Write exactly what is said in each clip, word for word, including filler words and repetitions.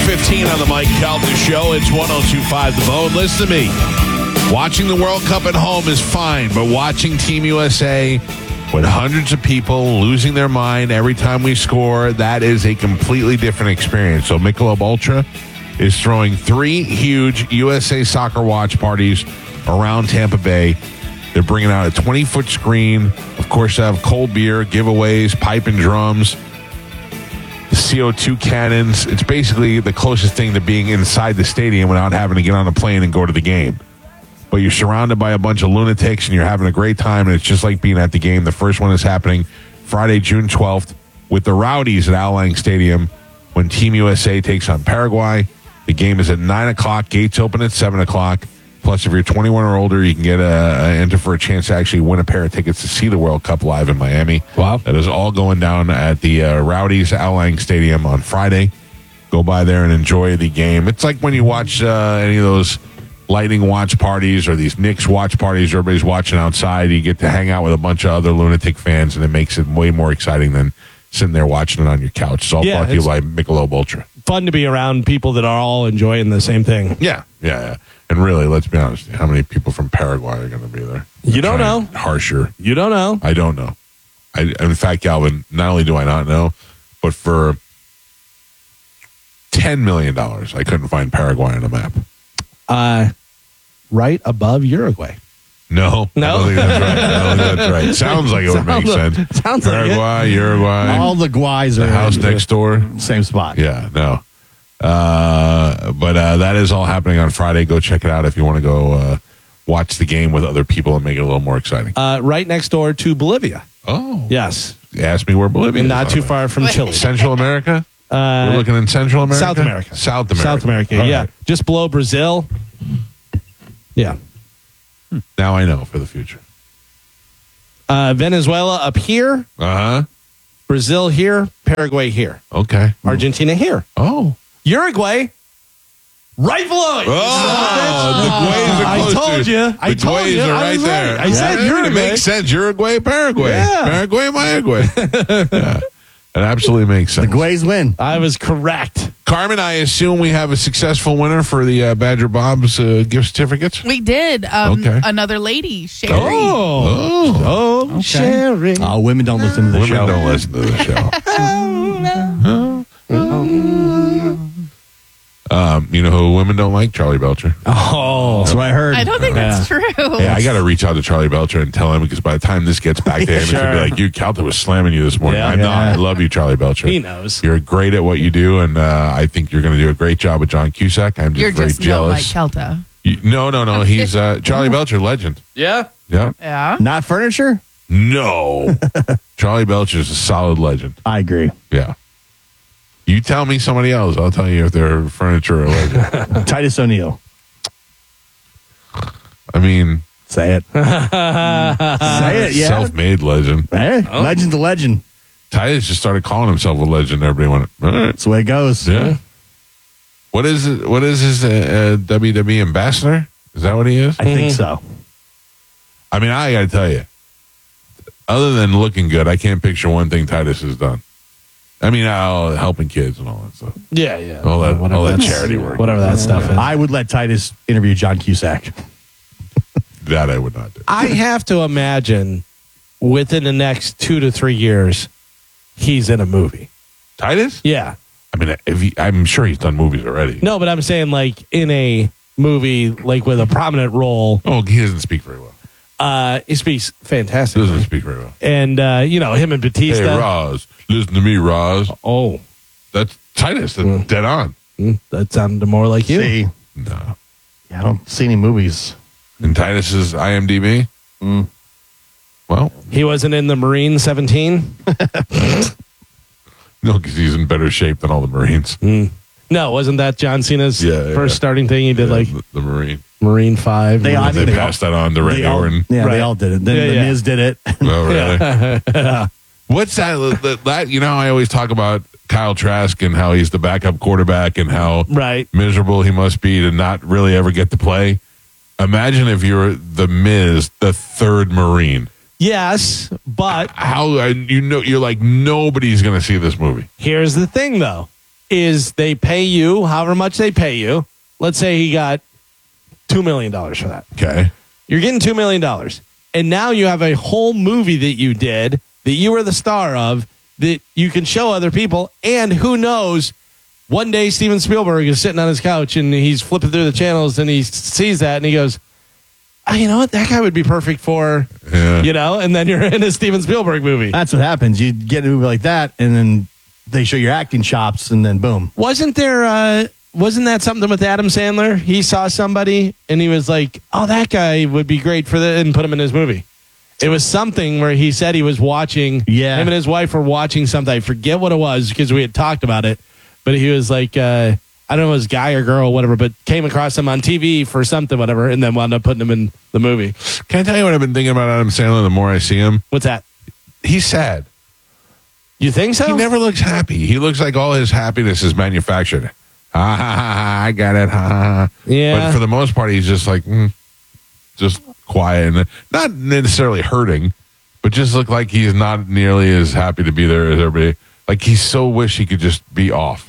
fifteen on the Mike Calta Show. It's one oh two point five The Bone. Listen to me. Watching the World Cup at home is fine, but watching Team U S A with hundreds of people losing their mind every time we score, that is a completely different experience. So Michelob Ultra is throwing three huge U S A soccer watch parties around Tampa Bay. They're bringing out a twenty-foot screen. Of course, they have cold beer, giveaways, pipe and drums, C O two cannons. It's basically the closest thing to being inside the stadium without having to get on a plane and go to the game. But you're surrounded by a bunch of lunatics and you're having a great time, and it's just like being at the game. The first one is happening Friday, June twelfth with the Rowdies at Al Lang Stadium when Team U S A takes on Paraguay. The game is at nine o'clock. Gates open at seven o'clock. Plus, if you're twenty-one or older, you can get a, a enter for a chance to actually win a pair of tickets to see the World Cup live in Miami. Wow. That is all going down at the uh, Rowdies Al Lang Stadium on Friday. Go by there and enjoy the game. It's like when you watch uh, any of those Lightning watch parties or these Knicks watch parties. Everybody's watching outside. You get to hang out with a bunch of other lunatic fans, and it makes it way more exciting than sitting there watching it on your couch. It's all Yeah, brought to you it's- by Michelob Ultra. Fun to be around people that are all enjoying the same thing. Yeah, yeah, yeah. And really, let's be honest, how many people from Paraguay are going to be there? You don't Trying know. Harsher. You don't know. I don't know. I, in fact, Galvin, not only do I not know, but for ten million dollars, I couldn't find Paraguay on a map. Uh, right above Uruguay. No. No? I don't think that's right. I don't think that's right. Sounds like it would make Sounds- sense. sounds like it. Paraguay, Uruguay, All the guys are the house in next door. the same spot. Yeah, no. Uh, but uh, that is all happening on Friday. Go check it out if you want to go uh, watch the game with other people and make it a little more exciting. Uh, right next door to Bolivia. Oh. Yes. Ask me where Bolivia And is. not by too the way. far from Chile. Central America? Uh, We're looking in Central America? South America. South America. South America, All yeah. right. Just below Brazil. Yeah. Now I know for the future. Uh, Venezuela up here. Uh-huh. Brazil here. Paraguay here. Okay. Argentina here. Oh. Uruguay. Right below it. Oh, the Guays are I close told to- you. I the told Guays you. are I right was there. right. I said Yeah, Uruguay. It makes sense. Uruguay, Paraguay. Yeah. Paraguay, Paraguay. Yeah. It absolutely makes sense. The Guays win. I was correct. Carmen, I assume we have a successful winner for the uh, Badger Bob's uh, gift certificates? We did. Um, Okay. Another lady, Sherry. Oh. Oh. Oh, Sherry. Oh, women don't listen to the Women show. don't listen to the show. Um, you know who women don't like? Charlie Belcher. Oh. That's what I heard. I don't think that's true. Hey, I got to reach out to Charlie Belcher and tell him, because by the time this gets back to him, it's going to be Sure. like, you, Calta was slamming you this morning. Yeah. I'm not. Yeah. I love you, Charlie Belcher. He knows. You're great at what you do, and uh, I think you're going to do a great job with John Cusack. I'm just You're very just no Mike jealous. Kelta. You- no, no, no. He's uh, Charlie Belcher, legend. Yeah. Yeah. Yeah. Not furniture? No. Charlie Belcher's a solid legend. I agree. Yeah. You tell me somebody else. I'll tell you if they're furniture or legend. Titus O'Neil. I mean, Say it. Say it, yeah. self-made legend. Hey, Legend's a legend. Titus just started calling himself a legend. Everybody went, all right. That's the way it goes. Yeah. What is it? What is his uh, uh, W W E ambassador? Is that what he is? I think so. I mean, I got to tell you, other than looking good, I can't picture one thing Titus has done. I mean, uh, helping kids and all that stuff. Yeah, yeah. All that, Whatever all that that's- charity work. Whatever that stuff is. I would let Titus interview John Cusack. That I would not do. I have to imagine within the next two to three years, he's in a movie. Titus? Yeah. I mean, if he, I'm sure he's done movies already. No, but I'm saying like in a movie, like with a prominent role. Oh, he doesn't speak very well. Uh, he speaks He fantastic. doesn't speak very well. And, uh, you know, him and Batista. Hey, Roz, listen to me, Roz. Oh, That's Titus. That's Mm. dead on. mm, that sounded more like you. See, No. yeah, I don't see any movies. And Titus's I M D B? Mm. Well, He wasn't in the Marine seventeen? no, because he's in better shape than all the Marines. No, wasn't that John Cena's Yeah, yeah, first yeah. starting thing? He did Yeah, like the, the Marine. Marine five. They- I And think they they all- passed that on to Randy They all, Orton. yeah, Right. they all did it. Then Yeah, the yeah. Miz did it. Oh, really? What's that, that? That you know, how I always talk about Kyle Trask and how he's the backup quarterback and how Right. miserable he must be to not really ever get to play. Imagine if you're the Miz, the third Marine. Yes, but How uh, you know you're like nobody's going to see this movie. here's the thing, though. is they pay you however much they pay you. Let's say he got two million dollars for that. Okay. You're getting two million dollars. And now you have a whole movie that you did, that you were the star of, that you can show other people. And who knows, one day Steven Spielberg is sitting on his couch and he's flipping through the channels and he sees that and he goes, oh, you know what? That guy would be perfect for, Yeah. you know, and then you're in a Steven Spielberg movie. That's what happens. You get a movie like that, and then they show your acting chops, and then boom. Wasn't there, uh, wasn't that something with Adam Sandler? He saw somebody and he was like, oh, that guy would be great for that, and put him in his movie. It was something where he said he was watching, Yeah. him and his wife were watching something. I forget what it was because we had talked about it, but he was like, uh, I don't know if it was guy or girl or whatever, but came across him on T V for something, whatever, and then wound up putting him in the movie. Can I tell you what I've been thinking about Adam Sandler the more I see him? What's that? He's sad. You think so? He never looks happy. He looks like all his happiness is manufactured. Ha ha ha ha! I got it. Ha ha ha! Yeah. But for the most part, he's just like, mm, just quiet and not necessarily hurting, but just look like he's not nearly as happy to be there as everybody. Like he so wish he could just be off.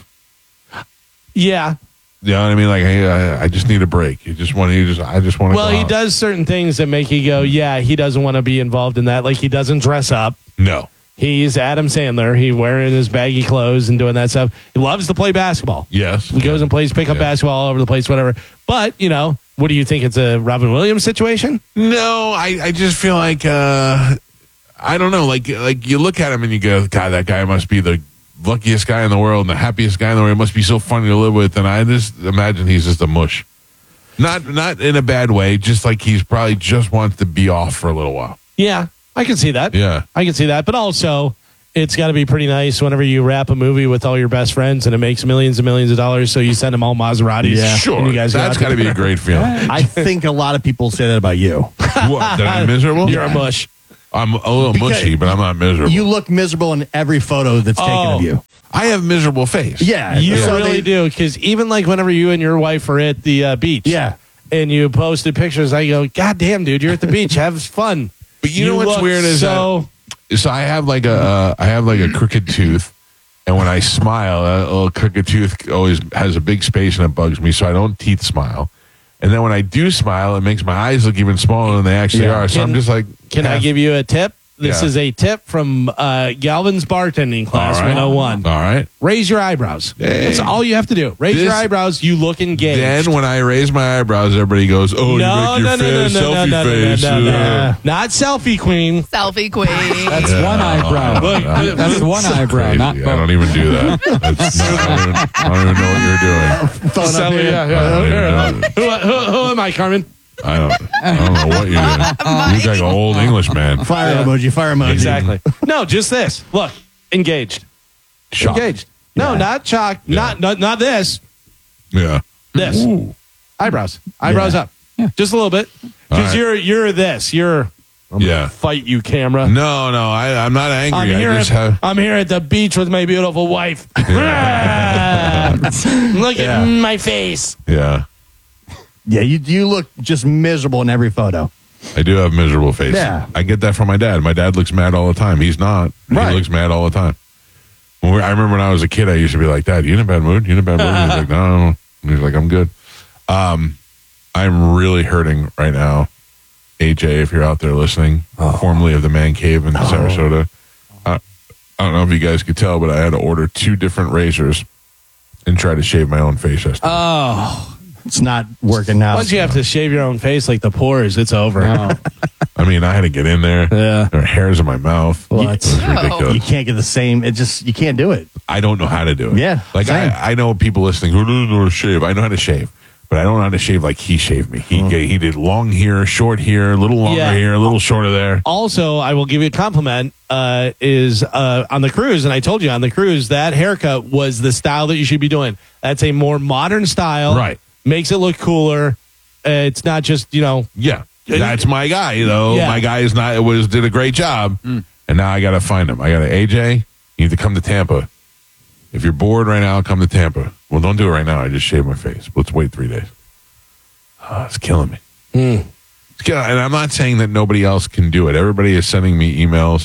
Yeah. You know what I mean? Like, hey, I, I just need a break. You just want to. Just I just want to. Well, go he out. does certain things that make you go, yeah, he doesn't want to be involved in that. Like he doesn't dress up. No. He's Adam Sandler. He wearing his baggy clothes and doing that stuff. He loves to play basketball. Yes. He goes and plays pick up Yeah. basketball all over the place, whatever. But, you know, what do you think? It's a Robin Williams situation? No, I, I just feel like uh, I don't know. Like like you look at him and you go, God, that guy must be the luckiest guy in the world and the happiest guy in the world. It must be so funny to live with. And I just imagine he's just a mush. Not not in a bad way. Just like he's probably just wants to be off for a little while. Yeah, I can see that. Yeah. I can see that. But also, it's got to be pretty nice whenever you wrap a movie with all your best friends and it makes millions and millions of dollars. So you send them all Maseratis. Yeah. Sure. And you guys That's go got out to be a great feeling. I think a lot of people say that about you. What? That I'm miserable? You're a mush. I'm a little Because mushy, but I'm not miserable. You look miserable in every photo that's taken Oh. of you. I have miserable face. Yeah. You So really they- do. Because even like whenever you and your wife are at the uh, beach. Yeah. And you posted pictures, I go, God damn, dude, you're at the beach. Have fun. But you know what's look weird is so. So I have like a uh, I have like a crooked tooth, and when I smile, a little crooked tooth always has a big space and it bugs me. So I don't teeth smile, and then when I do smile, it makes my eyes look even smaller than they actually Yeah. are. So Can- I'm just like, Can I half- give you a tip? This Yeah. is a tip from uh, Galvin's bartending class All right. one oh one. All right. Raise your eyebrows. Hey. That's all you have to do. Raise your This- eyebrows. You look engaged. Then when I raise my eyebrows, everybody goes, "Oh, no, you no, make no, your no, face, no, no, selfie no, no, face." no, no, uh, no. Not selfie queen. Selfie queen. That's Yeah. one eyebrow. Look, That- That's one eyebrow, Crazy. not I both. don't even do that. That's not, I, don't even, I don't even know what you're doing. Phone up Selfie, here. yeah, I yeah. don't even know. Who, who, who am I, Carmen? I don't. I don't know what you're doing. You look like an old English man. Fire Yeah. emoji, fire emoji. Exactly. No, just this. Look, engaged. Shocked. Engaged. No, Yeah. not shocked. Yeah. Not, not not this. Yeah. This. Ooh. Eyebrows. Eyebrows Yeah. up. Just a little bit. All Because right. you're you're this. You're I'm Yeah. gonna fight you, camera. No, no, I, I'm not angry. I'm here, I just at, have. I'm here at the beach with my beautiful wife. Look Yeah. at my face. Yeah, Yeah, you you look just miserable in every photo. I do have miserable face. Yeah. I get that from my dad. My dad looks mad all the time. He's not. Right. He looks mad all the time. When we, I remember when I was a kid, I used to be like, "Dad, you in a bad mood? You in a bad mood?" He's like, "No, no, no." And he's like, "I'm good." Um, I'm really hurting right now. A J, if you're out there listening, formerly of the Man Cave in Sarasota. Uh, I don't know if you guys could tell, but I had to order two different razors and try to shave my own face yesterday. Oh, It's not working now. once you have to shave your own face like the pores, it's over. No. I mean, I had to get in there. Yeah. There are hairs in my mouth. What? It was ridiculous. You can't get the same. It just you can't do it. I don't know how to do it. Yeah, Like, same. I, I know people listening who don't know how to shave. I know how to shave, but I don't know how to shave like he shaved me. He ga- he did long here, short here, a little longer Yeah. here, a little shorter there. Also, I will give you a compliment. Uh, is uh, on the cruise, and I told you on the cruise that haircut was the style that you should be doing. That's a more modern style. Right. Makes it look cooler. Uh, it's not just you know. Yeah. That's my guy, though. Yeah. My guy is not, was, did a great job. And now I got to find him. I got to, A J, you need to come to Tampa. If you're bored right now, come to Tampa. Well, don't do it right now. I just shaved my face. Let's wait three days. Oh, it's killing me. It's killing, and I'm not saying that nobody else can do it. Everybody is sending me emails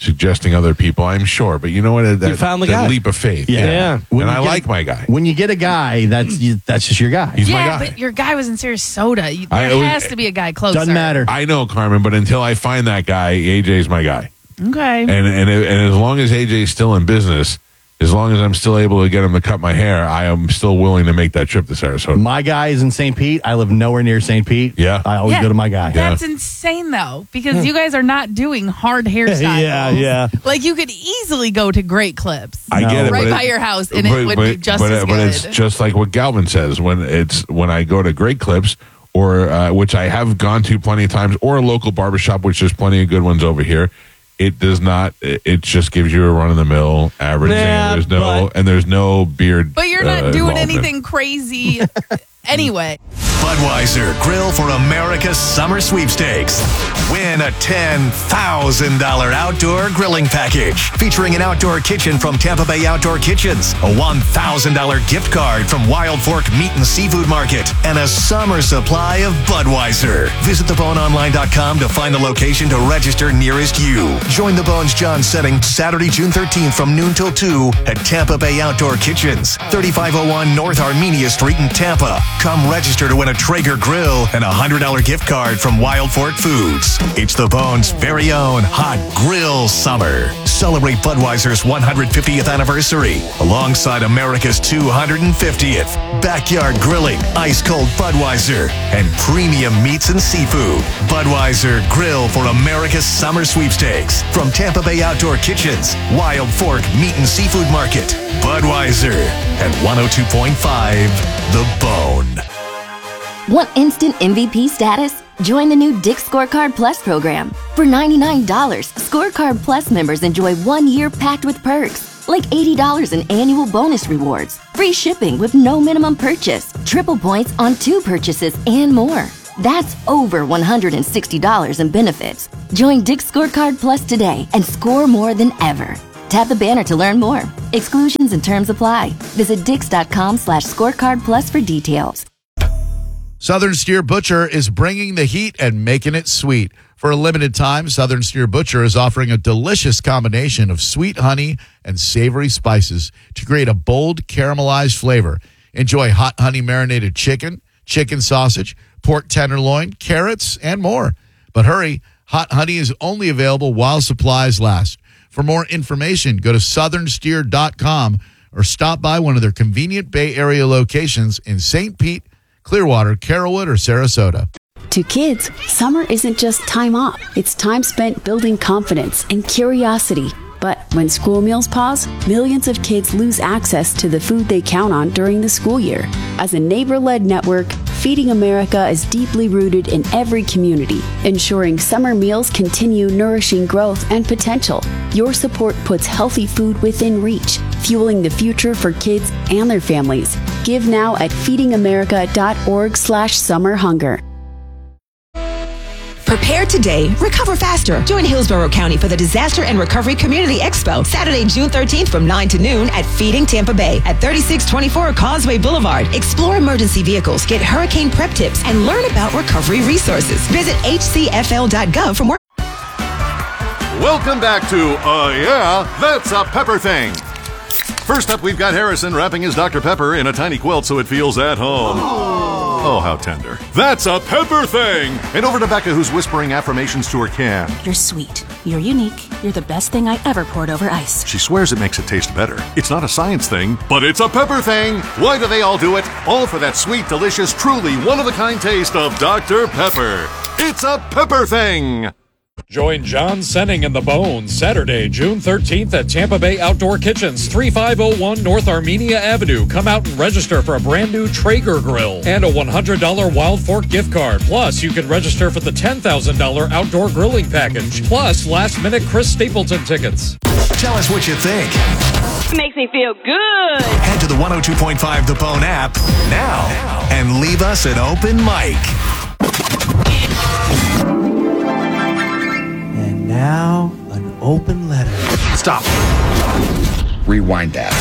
suggesting other people, I'm sure. But you know what? That, You found the that guy. leap of faith. Yeah. Yeah. When And you I get- like my guy. When you get a guy, that's you, that's just your guy. He's my yeah, guy. but your guy was in Sarasota. You, there I- it was- has to be a guy closer. Doesn't matter. I know, Carmen, but until I find that guy, A J's my guy. Okay. And and and as long as A J's still in business, as long as I'm still able to get him to cut my hair, I am still willing to make that trip to Sarasota. My guy is in Saint Pete. I live nowhere near Saint Pete. Yeah. I always Yeah, go to my guy. That's insane, though, because you guys are not doing hard hairstyles. Yeah, yeah. Like, you could easily go to Great Clips. I get it, Right but by it- your house, and it but- would but- be just but, as but good. it's just like what Galvin says when it's when I go to Great Clips, or uh, which I have gone to plenty of times, or a local barbershop, which there's plenty of good ones over here. It does not. It it just gives you a run of the mill average. Nah, there's no but- and there's no beard. But you're not uh, doing involvement. anything crazy anyway. Budweiser Grill for America's Summer Sweepstakes. Win a ten thousand dollars outdoor grilling package featuring an outdoor kitchen from Tampa Bay Outdoor Kitchens, a one thousand dollars gift card from Wild Fork Meat and Seafood Market, and a summer supply of Budweiser. Visit the bone online dot com to find the location to register nearest you. Join the Bones John setting Saturday, June thirteenth from noon till two at Tampa Bay Outdoor Kitchens, thirty-five oh one North Armenia Street in Tampa. Come register to win a Traeger grill and a one hundred dollars gift card from Wild Fork Foods. It's the Bones' very own hot grill summer. Celebrate Budweiser's one hundred fiftieth anniversary alongside America's two hundred fiftieth. Backyard grilling, ice cold Budweiser, and premium meats and seafood. Budweiser Grill for America's Summer Sweepstakes from Tampa Bay Outdoor Kitchens, Wild Fork Meat and Seafood Market. Budweiser at one oh two point five The Bone. Want instant M V P status? Join the new Dick's Scorecard Plus program. For ninety-nine dollars, Scorecard Plus members enjoy one year packed with perks, like eighty dollars in annual bonus rewards, free shipping with no minimum purchase, triple points on two purchases, and more. That's over one hundred sixty dollars in benefits. Join Dick's Scorecard Plus today and score more than ever. Tap the banner to learn more. Exclusions and terms apply. Visit dix.com slash scorecard plus for details. Southern Steer Butcher is bringing the heat and making it sweet. For a limited time, Southern Steer Butcher is offering a delicious combination of sweet honey and savory spices to create a bold caramelized flavor. Enjoy hot honey marinated chicken, chicken sausage, pork tenderloin, carrots, and more. But hurry, hot honey is only available while supplies last. For more information, go to southern steer dot com or stop by one of their convenient Bay Area locations in Saint Pete, Clearwater, Carrollwood, or Sarasota. To kids, summer isn't just time off. It's time spent building confidence and curiosity. But when school meals pause, millions of kids lose access to the food they count on during the school year. As a neighbor-led network, Feeding America is deeply rooted in every community, ensuring summer meals continue nourishing growth and potential. Your support puts healthy food within reach, fueling the future for kids and their families. Give now at feeding america dot org slash summer hunger. Prepare today, recover faster. Join Hillsborough County for the Disaster and Recovery Community Expo, Saturday, June thirteenth from nine to noon at Feeding Tampa Bay at thirty-six twenty-four Causeway Boulevard. Explore emergency vehicles, get hurricane prep tips, and learn about recovery resources. Visit h c f l dot gov for more. Welcome back to Uh Yeah, That's a Pepper Thing. First up, we've got Harrison wrapping his Doctor Pepper in a tiny quilt so it feels at home. Oh, how tender. That's a Pepper Thing! And over to Becca, who's whispering affirmations to her can. You're sweet. You're unique. You're the best thing I ever poured over ice. She swears it makes it taste better. It's not a science thing, but it's a pepper thing. Why do they all do it? All for that sweet, delicious, truly one-of-a-kind taste of Doctor Pepper. It's a Pepper Thing! Join John Senning and the Bones Saturday, June thirteenth at Tampa Bay Outdoor Kitchens, thirty-five oh one North Armenia Avenue. Come out and register for a brand new Traeger grill and a one hundred dollars Wild Fork gift card. Plus, you can register for the ten thousand dollars outdoor grilling package. Plus, last-minute Chris Stapleton tickets. Tell us what you think. Makes me feel good. Head to the one oh two point five The Bone app now and leave us an open mic. Now, an open letter. Stop. Rewind that.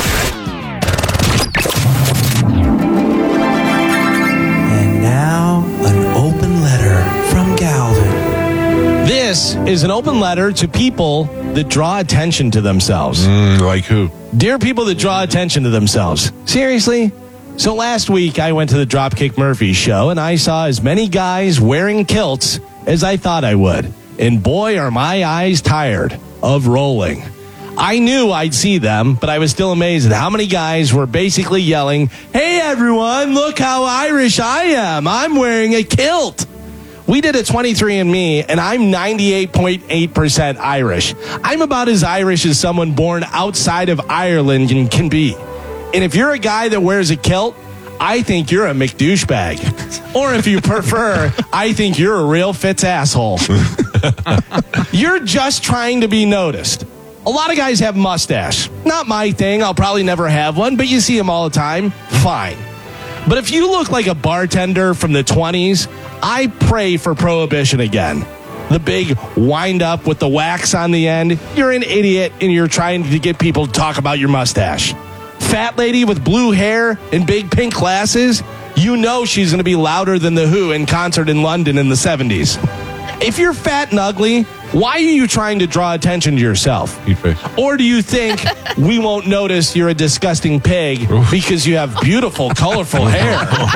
And now, an open letter from Galvin. This is an open letter to people that draw attention to themselves. Mm, like who? Dear people that draw attention to themselves. Seriously? So last week, I went to the Dropkick Murphys show, and I saw as many guys wearing kilts as I thought I would. And boy, are my eyes tired of rolling. I knew I'd see them, but I was still amazed at how many guys were basically yelling, "Hey everyone, look how Irish I am. I'm wearing a kilt." We did a twenty-three and me, and I'm ninety-eight point eight percent Irish. I'm about as Irish as someone born outside of Ireland can, can be. And if you're a guy that wears a kilt, I think you're a McDouchebag. Or if you prefer, I think you're a real Fitz asshole. You're just trying to be noticed. A lot of guys have mustache. Not my thing. I'll probably never have one, but you see them all the time. Fine. But if you look like a bartender from the twenties, I pray for prohibition again. The big wind up with the wax on the end. You're an idiot and you're trying to get people to talk about your mustache. Fat lady with blue hair and big pink glasses, you know she's going to be louder than The Who in concert in London in the seventies. If you're fat and ugly, why are you trying to draw attention to yourself? Or do you think we won't notice you're a disgusting pig because you have beautiful, colorful hair?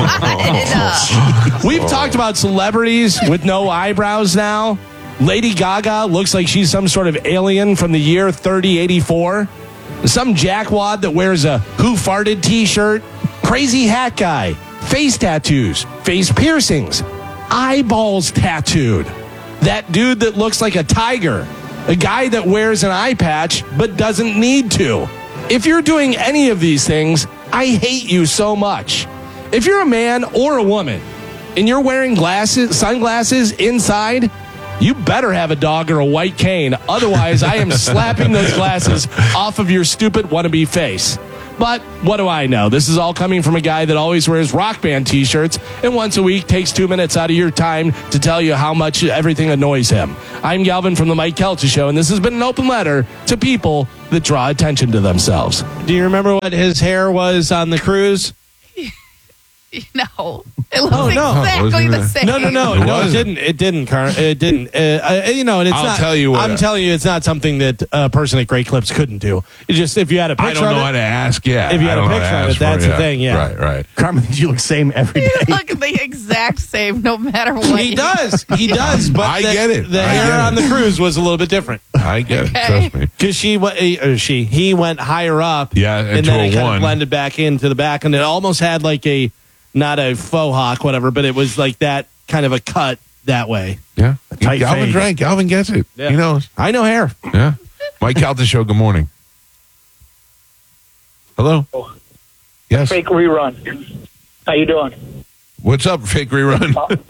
We've talked about celebrities with no eyebrows now. Lady Gaga looks like she's some sort of alien from the year thirty eighty-four. Some jackwad that wears a Who Farted t-shirt. Crazy hat guy. Face tattoos. Face piercings. Eyeballs tattooed. That dude that looks like a tiger. A guy that wears an eye patch but doesn't need to. If you're doing any of these things, I hate you so much. If you're a man or a woman and you're wearing glasses, sunglasses inside, you better have a dog or a white cane. Otherwise, I am slapping those glasses off of your stupid wannabe face. But what do I know? This is all coming from a guy that always wears Rock Band t-shirts and once a week takes two minutes out of your time to tell you how much everything annoys him. I'm Galvin from the Mike Kelty Show, and this has been an open letter to people that draw attention to themselves. Do you remember what his hair was on the cruise? No. It looks Oh, no. exactly the same. No, no, no, It no. It wasn't. didn't. It didn't. Car- it didn't. Uh, uh, you know, and it's I'll not. tell you what- I'm telling you, it's not something that a person at Great Clips couldn't do. It's just if you had a picture I don't know of how it, to ask. Yeah, if you I had a don't know how to picture of ask it, that's for the thing. Yeah, right, right. Carmen, you look same every day. You look the exact same no matter what. He does. He does. But I the, get it. The I hair get it. on the cruise was a little bit different I get it. Okay. Trust me. because she went. Or she. He went higher up. Yeah, and into then a it kind one. of blended back into the back, and it almost had like a not a faux hawk, whatever, but it was like that kind of a cut that way. Yeah, tight Galvin fade. drank. Galvin gets it. Yeah. He knows. I know hair. Yeah. Mike Kelty Show. Good morning. Hello. Yes. Fake rerun. How you doing? What's up, fake rerun?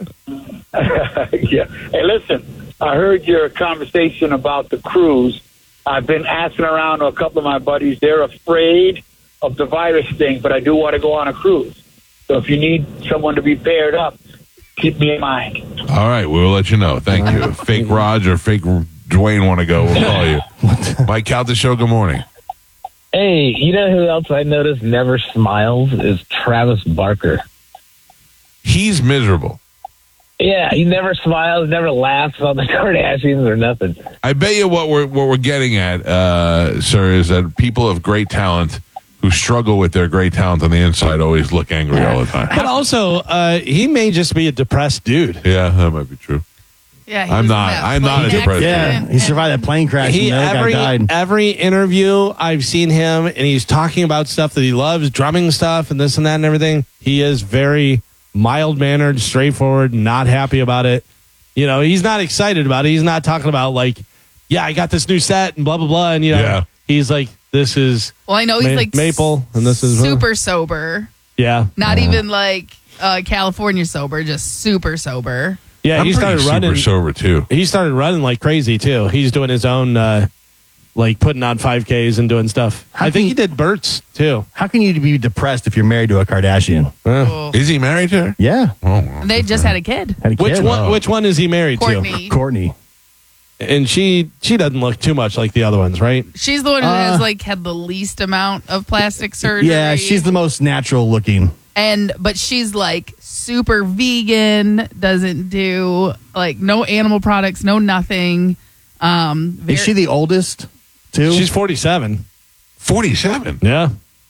Yeah. Hey, listen. I heard your conversation about the cruise. I've been asking around to a couple of my buddies. They're afraid of the virus thing, but I do want to go on a cruise. So if you need someone to be paired up, keep me in mind. All right, we'll let you know. Thank you. Fake Raj or fake Dwayne want to go? We'll call you. Mike Kelty Show. Good morning. Hey, you know who else I noticed never smiles is Travis Barker. He's miserable. Yeah, he never smiles, never laughs on the Kardashians or nothing. I bet you what we're what we're getting at, uh, sir, is that people of great talent who struggle with their great talent on the inside always look angry all the time. But also, uh, he may just be a depressed dude. Yeah, that might be true. Yeah, he I'm was in not. that I'm not a plane depressed. accident. Yeah, he survived that plane crash. He and the other every guy died. every interview I've seen him, and he's talking about stuff that he loves, drumming stuff, and this and that and everything. He is very mild mannered, straightforward, not happy about it. You know, he's not excited about it. He's not talking about like, yeah, I got this new set and blah blah blah. And you know, Yeah. he's like, this is Well, I know he's Ma- like Maple, and this is super sober. yeah, Not even like uh, California sober, just super sober. yeah. I'm he started pretty running. super sober too. He started running like crazy too. He's doing his own, uh, like putting on five Ks and doing stuff. I think he did Burt's too. How can you be depressed if you're married to a Kardashian? Oh. Is he married to her? Yeah. Oh, well. They just had a kid. Had a Which kid. one? Which one is he married Courtney. Courtney. to? And she she doesn't look too much like the other ones, right? She's the one who Uh, has like had the least amount of plastic surgery. Yeah, she's the most natural looking. and but she's like super vegan, doesn't do like no animal products, no nothing. Um, very, Is she the oldest, too? She's forty-seven. forty-seven? Yeah.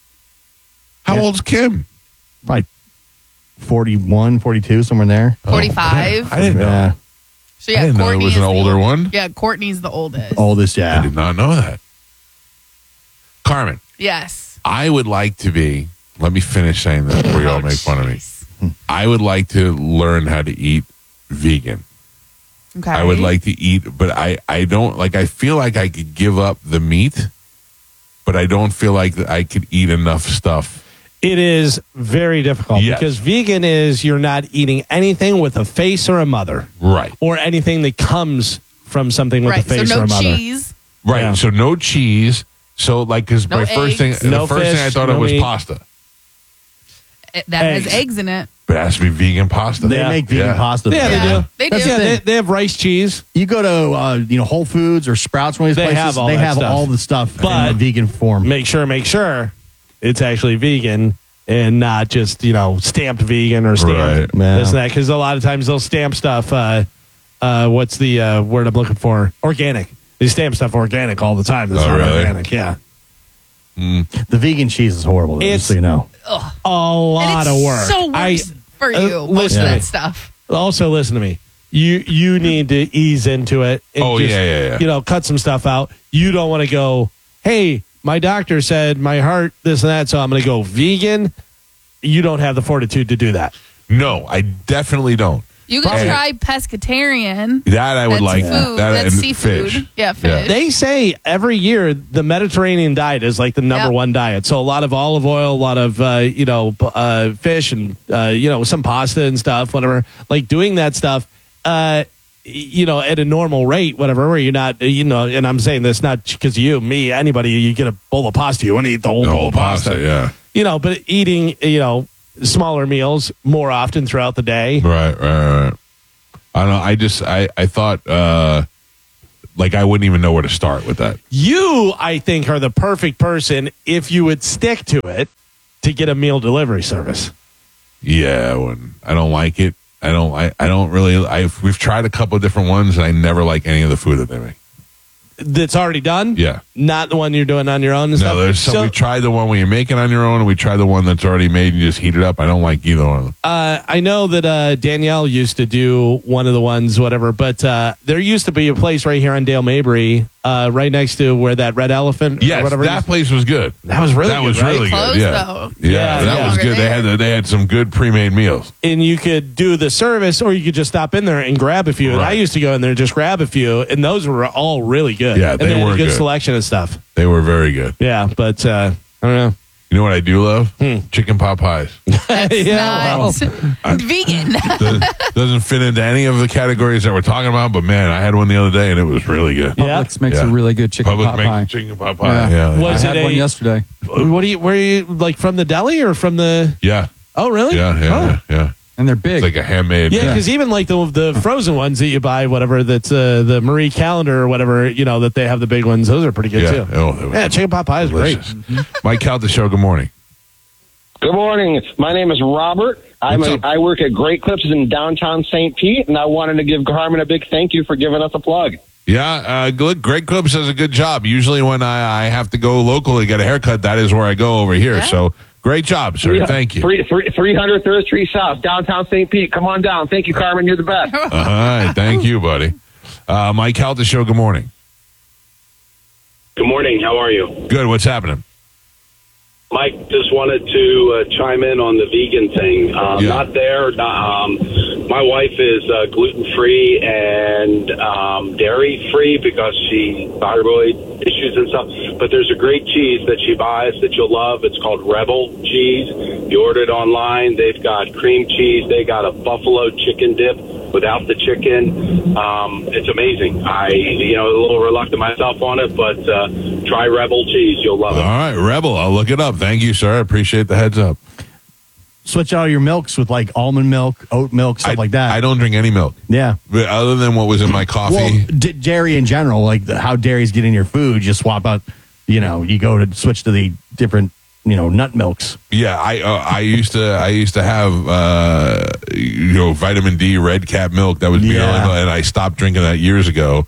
How Yeah. old's Kim? Probably forty-one, forty-two, somewhere in there. forty-five. I didn't know. Yeah. So yeah, I didn't know Courtney it was is an the older old- one. Yeah, Courtney's the oldest. Oldest, I yeah. did not know that. Carmen, Yes. I would like to be, let me finish saying this before you all make fun of me. I would like to learn how to eat vegan. Okay. I would like to eat, but I, I don't, like, I feel like I could give up the meat, but I don't feel like that I could eat enough stuff. It is very difficult Yes. because vegan is you're not eating anything with a face or a mother. Right. Or anything that comes from something with Right. a face so or no a mother. cheese. Right. Yeah. So no cheese. So, like, because No my first thing, eggs. the No first thing I fish, thought no of was meat. pasta. It- that Eggs. has eggs in it. But it has to be vegan pasta. They Yeah. make vegan Yeah. pasta. Yeah, there. they Yeah, do. they That's- do. Yeah, they, they have rice cheese. You go to uh, you know Whole Foods or Sprouts, one of these They places. have all they that have stuff. all the stuff But- in a vegan form. Make sure, make sure it's actually vegan and not just, you know, stamped vegan or stamped Right. Yeah. this and that. Because a lot of times they'll stamp stuff. Uh, uh, what's the uh, word I'm looking for? Organic. They stamp stuff organic all the time. That's Oh, not really? organic. Yeah. The vegan cheese is horrible, though, It's- just so you know. A lot and of it's work. so I- works for uh, you. most listen of to that me. stuff. Also, listen to me. You you need to ease into it. And Oh, just, yeah, yeah, yeah. You know, cut some stuff out. You don't want to go, hey, my doctor said my heart, this and that, so I'm going to go vegan. You don't have the fortitude to do that. No, I definitely don't. You can Hey. try pescatarian. That I would That's like. food. That That's and seafood. fish. Yeah, fish. They say every year the Mediterranean diet is like the number Yep. one diet. So a lot of olive oil, a lot of uh, you know p- uh, fish, and uh, you know some pasta and stuff. Whatever, like doing that stuff. Uh, you know, at a normal rate, whatever, where you're not, you know, and I'm saying this not because you, me, anybody, you get a bowl of pasta, you want to eat the whole The bowl whole of pasta. pasta, yeah. You know, but eating, you know, smaller meals more often throughout the day. Right, right, right. I don't know. I just, I, I thought, uh, like, I wouldn't even know where to start with that. You, I think, are the perfect person if you would stick to it to get a meal delivery service. Yeah, I wouldn't. I don't like it. I don't. I, I don't really. I we've tried a couple of different ones, and I never like any of the food that they make. That's already done? Yeah. Not the one you're doing on your own and stuff? No, there's some. So, we tried the one where you make it on your own, and we tried the one that's already made and you just heat it up. I don't like either one of them. uh, I know that uh, Danielle used to do one of the ones, whatever, but uh, there used to be a place right here on Dale Mabry, uh, right next to where that Red Elephant or Yes, whatever it that is. place was good. That was really that good, was right? really Closed, good. Yeah, though. yeah, Yeah, that yeah. was good. They had the, they had some good pre-made meals. And you could do the service, or you could just stop in there and grab a few. And I Right. used to go in there and just grab a few, and those were all really good. Yeah, and they had were a good, good. selection of stuff. They were very good. Yeah, but uh, I don't know. You know what I do love? Hmm. Chicken pot pies. That's Yeah, not vegan. Doesn't, doesn't fit into any of the categories that we're talking about, but man, I had one the other day and it was really good. Yeah. Publix makes Yeah. a really good chicken Publix pot makes pie. chicken pot pie. Yeah. Yeah, Was I had it one a- yesterday. What do you? Were you like from the deli or from the? yeah, Oh, really? yeah, yeah, Oh. yeah, yeah. And they're big. It's like a handmade. Yeah, because even like the the frozen ones that you buy, whatever, that's uh, the Marie Calendar or whatever, you know, that they have the big ones. Those are pretty good Yeah. too. Oh, they were Yeah, chicken pot pie is great. delicious. Mike Cal, the show. Good morning. Good morning. My name is Robert. I'm What's a, up? I work at Great Clips in downtown Saint Pete, and I wanted to give Carmen a big thank you for giving us a plug. Yeah, uh, good. Greg Clips does a good job. Usually, when I, I have to go local to get a haircut, that is where I go over here. So, great job, sir. Thank you. Three, three, three hundred Third Street South, downtown Saint Pete. Come on down. Thank you, Carmen. You're the best. All right, thank you, buddy. Uh, Mike Cal, the show. Good morning. Good morning. How are you? Good. What's happening? Mike, just wanted to uh, chime in on the vegan thing. Um, Yeah. Not there. Not, um, my wife is uh, gluten-free and um, dairy-free because she thyroid issues and stuff. But there's a great cheese that she buys that you'll love. It's called Rebel cheese. You order it online. They've got cream cheese. They got a buffalo chicken dip without the chicken. Um, it's amazing. I, you know, a little reluctant myself on it, but uh, try Rebel cheese. You'll love All it. right, Rebel. I'll look it up. Thank you, sir. I appreciate the heads up. Switch out your milks with like almond milk, oat milk, stuff I, like that. I don't drink any milk. Yeah. But other than what was in my coffee. Well, d- dairy in general, like the, how dairy's getting your food, just swap out, you know, you go to switch to the different, you know, nut milks. Yeah, I uh, I used to I used to have uh, you know vitamin D red cap milk that was Yeah. yeah. and I stopped drinking that years ago.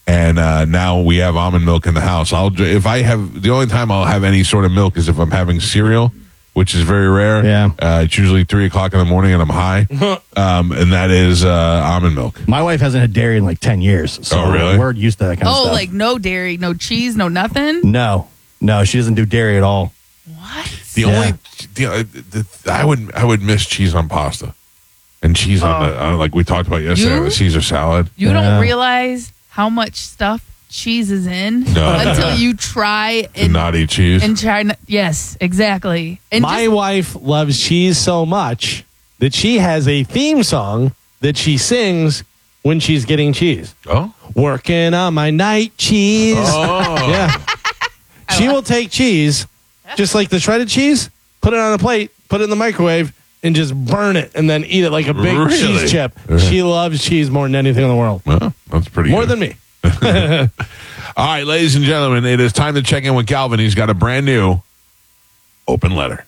And uh, now we have almond milk in the house. I'll dr- if I have the only time I'll have any sort of milk is if I'm having cereal, which is very rare. Yeah, uh, it's usually three o'clock in the morning and I'm high, um, and that is uh, almond milk. My wife hasn't had dairy in like ten years. So oh, really? We're used to that kind oh, of stuff. Oh, like no dairy, no cheese, no nothing. No, no, she doesn't do dairy at all. What? The yeah. only the, uh, the, I would I would miss cheese on pasta, and cheese on Oh. the uh, like we talked about yesterday You? on the Caesar salad. You yeah. don't realize how much stuff cheese is in No. until you try To and not eat cheese. and try. Not, yes, exactly. And My wife loves cheese so much that she has a theme song that she sings when she's getting cheese. Oh, working on my night cheese. Oh. Yeah. She will take cheese, just like the shredded cheese, put it on a plate, put it in the microwave, and just burn it, and then eat it like a big Really? cheese chip. She loves cheese more than anything in the world. Well, that's pretty More good. than me. All right, ladies and gentlemen, it is time to check in with Galvin. He's got a brand new open letter.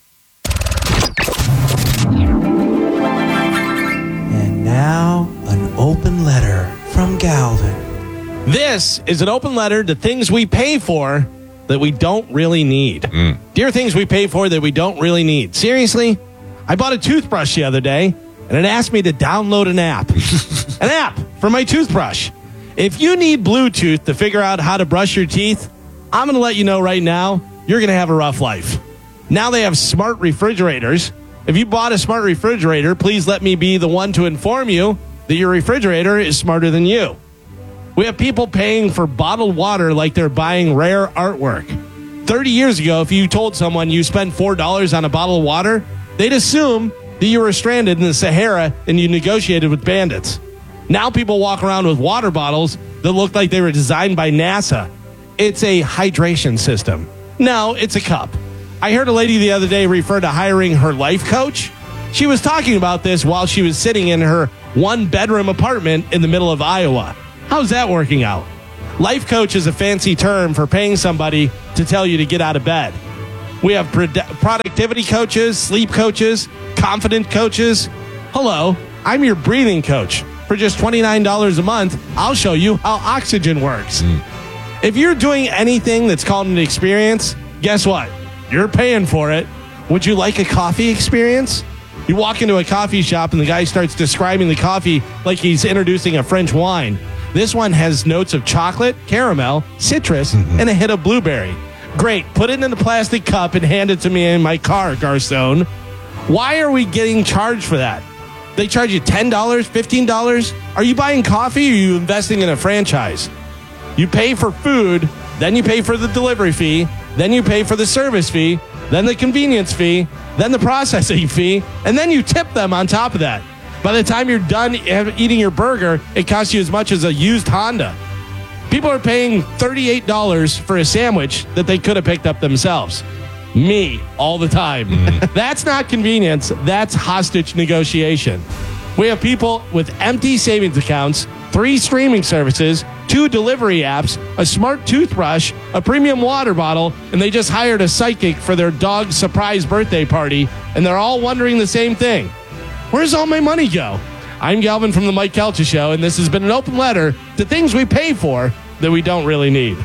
And now, an open letter from Galvin. This is an open letter to things we pay for that we don't really need. Mm. Dear things we pay for that we don't really need. Seriously, I bought a toothbrush the other day, and it asked me to download an app. An app for my toothbrush. If you need Bluetooth to figure out how to brush your teeth, I'm going to let you know right now, you're going to have a rough life. Now they have smart refrigerators. If you bought a smart refrigerator, please let me be the one to inform you that your refrigerator is smarter than you. We have people paying for bottled water like they're buying rare artwork. thirty years ago, if you told someone you spent four dollars on a bottle of water, they'd assume that you were stranded in the Sahara and you negotiated with bandits. Now people walk around with water bottles that look like they were designed by NASA. It's a hydration system. No, it's a cup. I heard a lady the other day refer to hiring her life coach. She was talking about this while she was sitting in her one-bedroom apartment in the middle of Iowa. How's that working out? Life coach is a fancy term for paying somebody to tell you to get out of bed. We have pro- productivity coaches, sleep coaches, confident coaches. Hello, I'm your breathing coach. For just twenty-nine dollars a month, I'll show you how oxygen works. Mm. If you're doing anything that's called an experience, guess what? You're paying for it. Would you like a coffee experience? You walk into a coffee shop and the guy starts describing the coffee like he's introducing a French wine. This one has notes of chocolate, caramel, citrus, mm-hmm. and a hit of blueberry. Great. Put it in a plastic cup and hand it to me in my car, Garcon. Why are we getting charged for that? They charge you ten dollars, fifteen dollars? Are you buying coffee or are you investing in a franchise? You pay for food, then you pay for the delivery fee, then you pay for the service fee, then the convenience fee, then the processing fee, and then you tip them on top of that. By the time you're done eating your burger, it costs you as much as a used Honda. People are paying thirty-eight dollars for a sandwich that they could have picked up themselves. Me, all the time. Mm. That's not convenience. That's hostage negotiation. We have people with empty savings accounts, three streaming services, two delivery apps, a smart toothbrush, a premium water bottle, and they just hired a psychic for their dog's surprise birthday party, and they're all wondering the same thing. Where's all my money go? I'm Galvin from the Mike Kelcha Show, and this has been an open letter to things we pay for that we don't really need.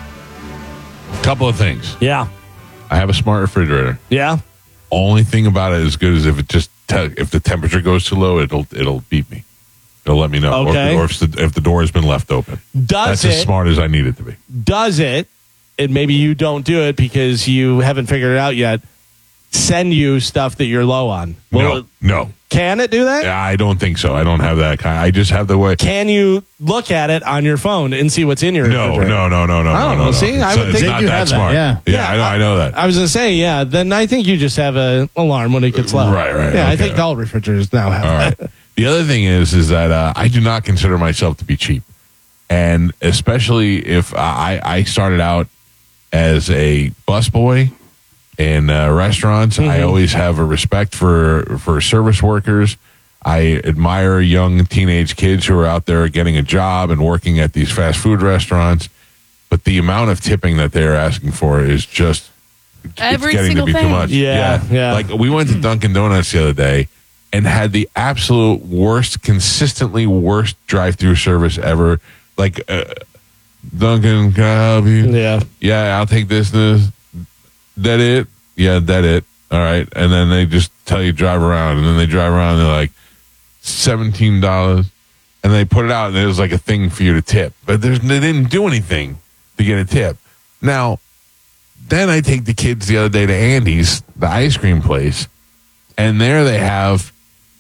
Couple of things. Yeah. I have a smart refrigerator. Yeah. Only thing about it is good is if it just te- if the temperature goes too low, it'll it'll beep me. It'll let me know. Okay. Or, or if, the, if the door has been left open. Does That's it, as smart as I need it to be. Does it, and maybe you don't do it because you haven't figured it out yet, send you stuff that you're low on? Will no. it, no. Can it do that? Yeah, I don't think so. I don't have that kind. I just have the way. Can you look at it on your phone and see what's in your No, refrigerator? no, no, no, no, I don't no, know. no. See, I would it's think not you that have smart. That. Yeah, Yeah, yeah, I know, I know that. I was going to say, yeah, then I think you just have an alarm when it gets low. Right, right. Yeah, okay. I think all refrigerators now have all that. right. The other thing is, is that uh, I do not consider myself to be cheap. And especially if I, I started out as a busboy in uh, restaurants, mm-hmm. I always have a respect for, for service workers. I admire young teenage kids who are out there getting a job and working at these fast food restaurants. But the amount of tipping that they're asking for is just Every it's getting single to be thing. too much. Yeah, yeah, yeah. Like we went to Dunkin' Donuts the other day and had the absolute worst, consistently worst drive-through service ever. Like uh, Duncan, can I help you? Yeah. Yeah, I'll take this, this. That it? Yeah, that it. All right. And then they just tell you drive around. And then they drive around and they're like, seventeen dollars. And they put it out and there's like a thing for you to tip. But there's, they didn't do anything to get a tip. Now, then I take the kids the other day to Andy's, the ice cream place. And there they have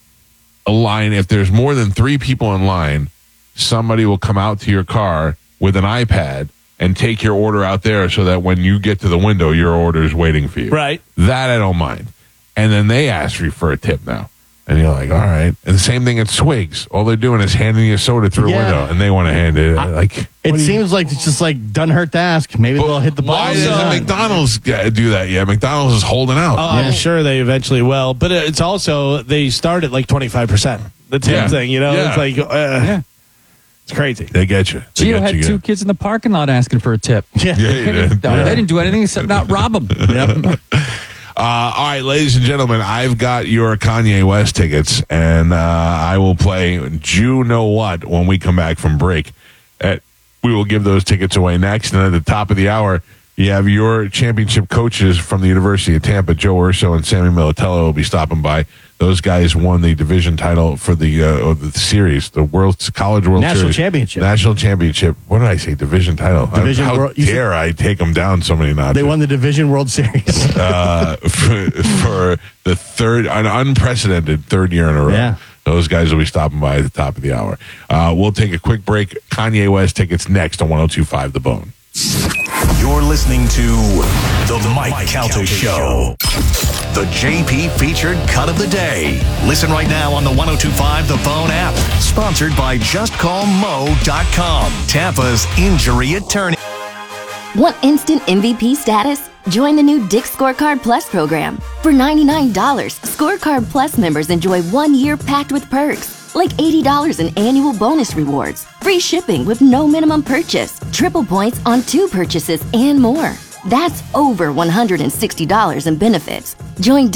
a line. If there's more than three people in line, somebody will come out to your car with an iPad and take your order out there so that when you get to the window, your order is waiting for you. Right. That I don't mind. And then they ask you for a tip now. And you're like, all right. And the same thing at Swigs. All they're doing is handing you a soda through Yeah. a window, and they want to hand it. Like It seems like it's just like doesn't hurt to ask. Maybe they'll hit the why button. doesn't McDonald's g- do that yet? McDonald's is holding out. Oh, I'm sure they eventually will. But it's also, they start at like twenty-five percent. The tip Yeah. thing, you know? Yeah. It's like, uh, it's crazy. They get you. They Gio get had you two good. kids in the parking lot asking for a tip. Yeah, Yeah, you did. No, Yeah. They didn't do anything except not rob them. Yep. Uh, all right, ladies and gentlemen, I've got your Kanye West tickets, and uh, I will play You Know What when we come back from break. At, we will give those tickets away next, and at the top of the hour, you have your championship coaches from the University of Tampa, Joe Urso and Sammy Militello, will be stopping by. Those guys won the division title for the uh, the series, the World College World National Series. Championship. National Championship. What did I say? Division title. Division How World- you said- dare I take them down so many notches? They won the Division World Series. uh, for, for the third, an unprecedented third year in a row. Yeah. Those guys will be stopping by at the top of the hour. Uh, we'll take a quick break. Kanye West tickets next on one oh two point five The Bone. You're listening to The Mike, Mike Calta Show. The J P featured cut of the day. Listen right now on the one oh two point five The Bone app. Sponsored by just call mo dot com. Tampa's injury attorney. Want instant M V P status? Join the new Dick's Scorecard Plus program. For ninety-nine dollars, Scorecard Plus members enjoy one year packed with perks, like eighty dollars in annual bonus rewards, free shipping with no minimum purchase, triple points on two purchases, and more. That's over one hundred sixty dollars in benefits. Join